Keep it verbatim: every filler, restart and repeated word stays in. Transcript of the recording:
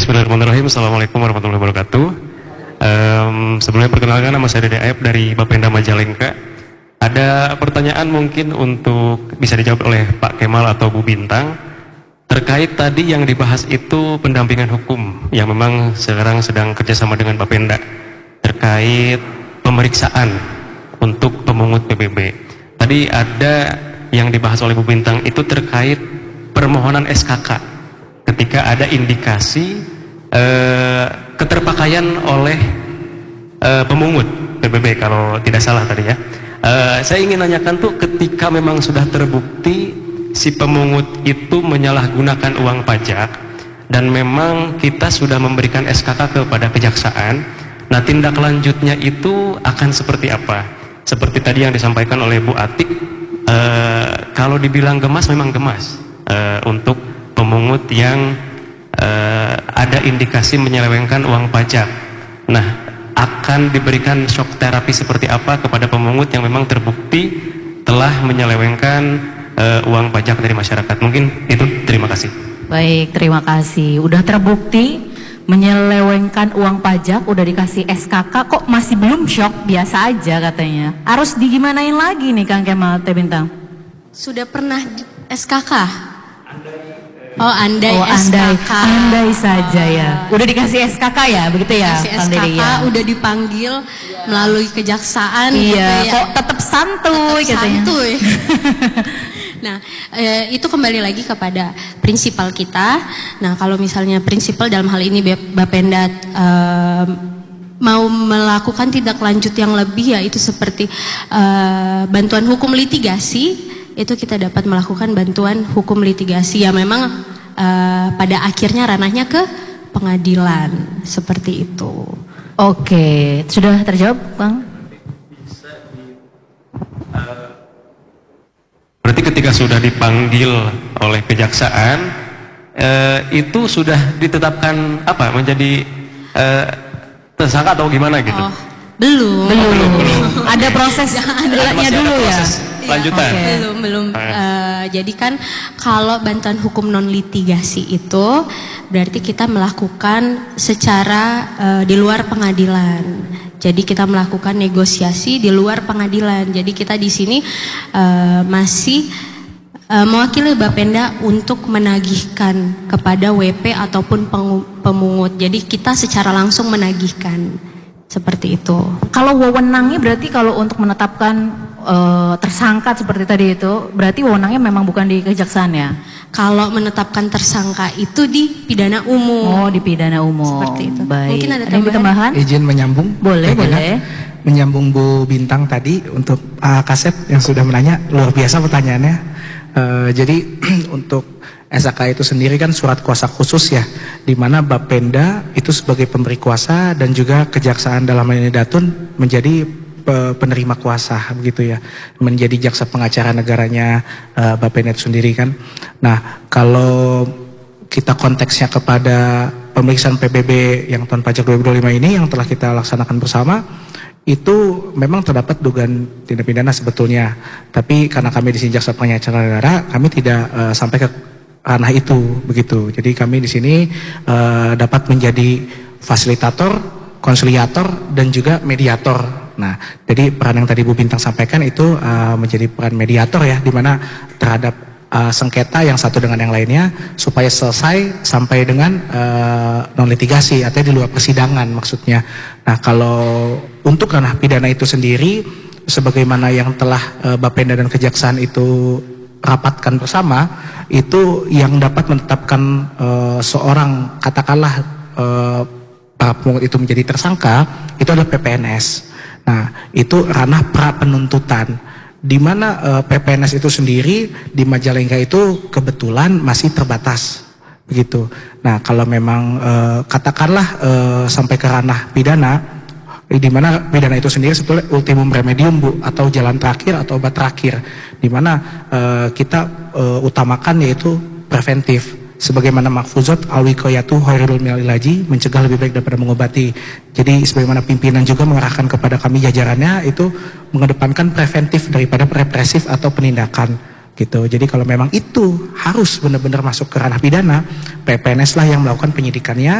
Bismillahirrahmanirrahim. Assalamualaikum warahmatullahi wabarakatuh. Um, sebelumnya perkenalkan, nama saya Dede Aep dari Bapenda Majalengka. Ada pertanyaan mungkin untuk bisa dijawab oleh Pak Kemal atau Bu Bintang terkait tadi yang dibahas itu pendampingan hukum yang memang sekarang sedang kerjasama dengan Bapenda terkait pemeriksaan untuk pemungut P B B. Tadi ada yang dibahas oleh Bu Bintang itu terkait permohonan S K K ketika ada indikasi eh, keterpakaian oleh eh, pemungut P B B kalau tidak salah tadi ya. Eh, saya ingin nanyakan tuh ketika memang sudah terbukti si pemungut itu menyalahgunakan uang pajak dan memang kita sudah memberikan S K K kepada kejaksaan, nah tindak lanjutnya itu akan seperti apa? Seperti tadi yang disampaikan oleh Bu Atik, eh, kalau dibilang gemas memang gemas eh, untuk pemungut yang uh, ada indikasi menyelewengkan uang pajak. Nah, akan diberikan shock terapi seperti apa kepada pemungut yang memang terbukti telah menyelewengkan uh, uang pajak dari masyarakat? Mungkin itu, terima kasih. Baik, terima kasih. Udah terbukti menyelewengkan uang pajak, udah dikasih S K K, kok masih belum shock? Biasa aja katanya. Harus digimanain lagi nih Kang Kemal Teh Bintang? Sudah pernah S K K? Oh, andai, oh, andai S K K. Andai saja ya. Udah dikasih S K K ya, begitu ya? Dikasih S K K, ya? Udah dipanggil ya melalui kejaksaan. Iya, gitu ya. Kok tetap santuy tetap katanya. Santuy. Nah, e, itu kembali lagi kepada prinsipal kita. Nah, kalau misalnya prinsipal dalam hal ini Bapenda e, mau melakukan tindak lanjut yang lebih, ya itu seperti e, bantuan hukum litigasi. Itu kita dapat melakukan bantuan hukum litigasi yang memang uh, pada akhirnya ranahnya ke pengadilan, seperti itu. Oke, sudah terjawab, Bang? Bisa di, uh, berarti ketika sudah dipanggil oleh kejaksaan, uh, itu sudah ditetapkan apa menjadi uh, tersangka atau gimana gitu? Oh, belum. Belum. belum, belum. Ada proses adanya dulu ya. Proses lanjutan. Okay. Belum belum. Uh, jadi kan kalau bantuan hukum non litigasi itu berarti kita melakukan secara uh, di luar pengadilan. Jadi kita melakukan negosiasi di luar pengadilan. Jadi kita di sini uh, masih uh, mewakili Bapenda untuk menagihkan kepada W P ataupun pemungut. Jadi kita secara langsung menagihkan. Seperti itu. Kalau wewenangnya berarti kalau untuk menetapkan uh, tersangka seperti tadi itu, berarti wewenangnya memang bukan di kejaksaan ya? Kalau menetapkan tersangka itu di pidana umum. Oh, di pidana umum. Seperti itu. Baik. Mungkin ada tambahan? tambahan? Izin menyambung. Boleh, boleh. Menyambung Bu Bintang tadi untuk uh, Kasep yang sudah menanya, luar biasa pertanyaannya. Uh, jadi untuk S K K itu sendiri kan surat kuasa khusus ya, di mana Bapenda itu sebagai pemberi kuasa dan juga kejaksaan dalam hal ini Datun menjadi penerima kuasa begitu ya, menjadi jaksa pengacara negaranya uh, Bapenda itu sendiri kan. Nah, kalau kita konteksnya kepada pemeriksaan P B B yang tahun pajak dua ribu dua puluh lima ini yang telah kita laksanakan bersama, itu memang terdapat dugaan tindak pidana sebetulnya, tapi karena kami di sini jaksa pengacara negara, kami tidak uh, sampai ke ranah itu begitu. Jadi kami di sini uh, dapat menjadi fasilitator, konsiliator dan juga mediator. Nah, jadi peran yang tadi Bu Bintang sampaikan itu uh, menjadi peran mediator ya, di mana terhadap uh, sengketa yang satu dengan yang lainnya supaya selesai sampai dengan uh, non litigasi atau di luar persidangan maksudnya. Nah, kalau untuk ranah pidana itu sendiri, sebagaimana yang telah uh, Bapenda dan Kejaksaan itu rapatkan bersama, itu yang dapat menetapkan uh, seorang katakanlah uh, para pemungut itu menjadi tersangka itu adalah P P N S. Nah, itu ranah pra penuntutan, di mana uh, P P N S itu sendiri di Majalengka itu kebetulan masih terbatas begitu. Nah, kalau memang uh, katakanlah uh, sampai ke ranah pidana, di mana pidana itu sendiri sebetulnya ultimum remedium Bu, atau jalan terakhir atau obat terakhir, di mana uh, kita uh, utamakan yaitu preventif, sebagaimana makfuzat alwikoyatu khairul minal ilaji, mencegah lebih baik daripada mengobati. Jadi sebagaimana pimpinan juga mengarahkan kepada kami jajarannya itu mengedepankan preventif daripada represif atau penindakan gitu. Jadi kalau memang itu harus benar-benar masuk ke ranah pidana, P P N S lah yang melakukan penyidikannya.